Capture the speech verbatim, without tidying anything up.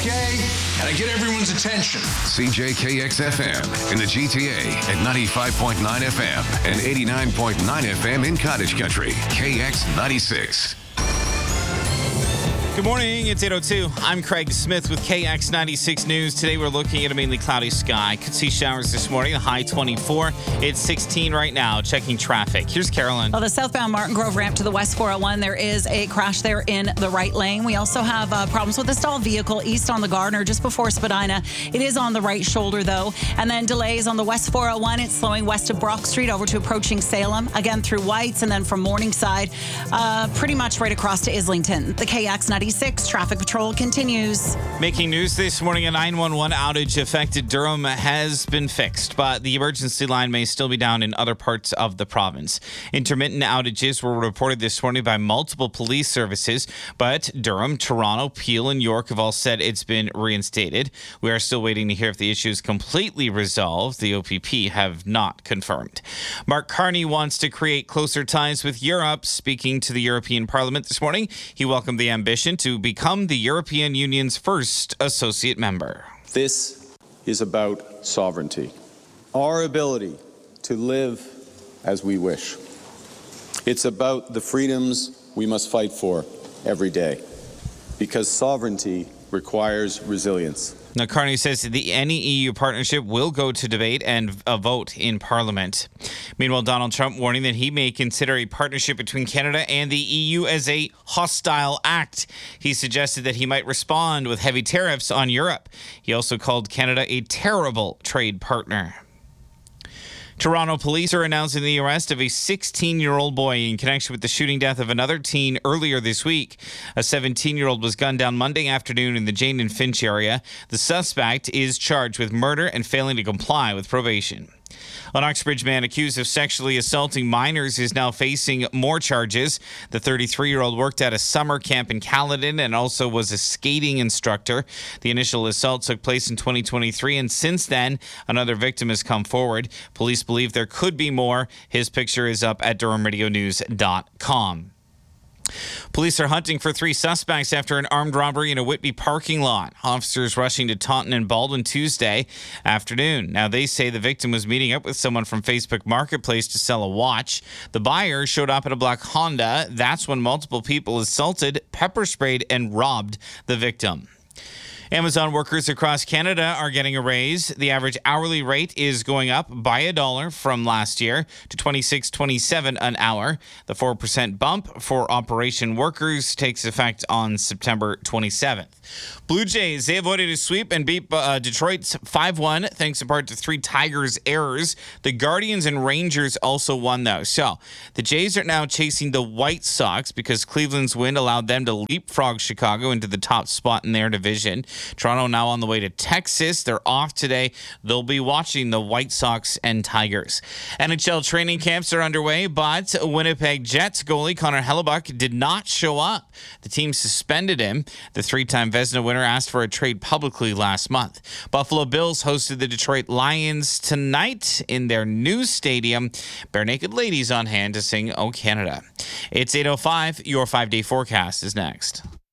Okay, gotta get everyone's attention. C J K X F M in the G T A at ninety-five point nine F M and eighty-nine point nine F M in Cottage Country. K X ninety-six. Good morning, it's eight oh two. I'm Craig Smith with K X ninety-six News. Today we're looking at a mainly cloudy sky. Could see showers this morning, the high twenty-four. It's sixteen right now. Checking traffic. Here's Carolyn. Well, the southbound Martin Grove ramp to the West four oh one, there is a crash there in the right lane. We also have uh, problems with a stalled vehicle east on the Gardner just before Spadina. It is on the right shoulder, though. And then delays on the West four oh one. It's slowing west of Brock Street over to approaching Salem, again through Whites, and then from Morningside, uh, pretty much right across to Islington. The K X ninety-six traffic patrol continues. Making news this morning, a nine one one outage affected Durham has been fixed, but the emergency line may still be down in other parts of the province. Intermittent outages were reported this morning by multiple police services, but Durham, Toronto, Peel, and York have all said it's been reinstated. We are still waiting to hear if the issue is completely resolved. The O P P have not confirmed. Mark Carney wants to create closer ties with Europe. Speaking to the European Parliament this morning, he welcomed the ambition to become the European Union's first associate member. This is about sovereignty, our ability to live as we wish. It's about the freedoms we must fight for every day, because sovereignty requires resilience. Now, Carney says the any E U partnership will go to debate and a vote in Parliament. Meanwhile, Donald Trump warning that he may consider a partnership between Canada and the E U as a hostile act. He suggested that he might respond with heavy tariffs on Europe. He also called Canada a terrible trade partner. Toronto police are announcing the arrest of a sixteen-year-old boy in connection with the shooting death of another teen earlier this week. A seventeen-year-old was gunned down Monday afternoon in the Jane and Finch area. The suspect is charged with murder and failing to comply with probation. An Uxbridge man accused of sexually assaulting minors is now facing more charges. The thirty-three-year-old worked at a summer camp in Caledon and also was a skating instructor. The initial assault took place in twenty twenty-three, and since then, another victim has come forward. Police believe there could be more. His picture is up at durham radio news dot com. Police are hunting for three suspects after an armed robbery in a Whitby parking lot. Officers rushing to Taunton and Baldwin Tuesday afternoon. Now, they say the victim was meeting up with someone from Facebook Marketplace to sell a watch. The buyer showed up in a black Honda. That's when multiple people assaulted, pepper sprayed, and robbed the victim. Amazon workers across Canada are getting a raise. The average hourly rate is going up by a dollar from last year to twenty-six twenty-seven an hour. The four percent bump for operation workers takes effect on September twenty-seventh. Blue Jays, they avoided a sweep and beat uh, Detroit five one thanks in part to three Tigers errors. The Guardians and Rangers also won, though. So the Jays are now chasing the White Sox because Cleveland's win allowed them to leapfrog Chicago into the top spot in their division. Toronto now on the way to Texas. They're off today. They'll be watching the White Sox and Tigers. N H L training camps are underway, but Winnipeg Jets goalie Connor Hellebuck did not show up. The team suspended him. The three-time Vezina winner asked for a trade publicly last month. Buffalo Bills hosted the Detroit Lions tonight in their new stadium. Bare Naked Ladies on hand to sing "Oh Canada." It's eight oh five. Your five-day forecast is next.